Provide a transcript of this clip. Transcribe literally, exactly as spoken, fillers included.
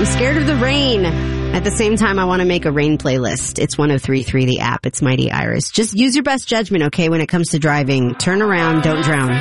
I'm scared of the rain. At the same time, I want to make a rain playlist. It's one oh three point three the app. It's Mighty Iris. Just use your best judgment, okay, when it comes to driving. Turn around, don't drown.